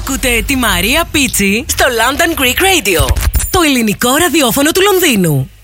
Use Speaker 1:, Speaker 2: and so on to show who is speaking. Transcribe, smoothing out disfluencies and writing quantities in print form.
Speaker 1: Ακούτε τη Μαρία Πίτσι στο London Greek Radio, το ελληνικό ραδιόφωνο του Λονδίνου.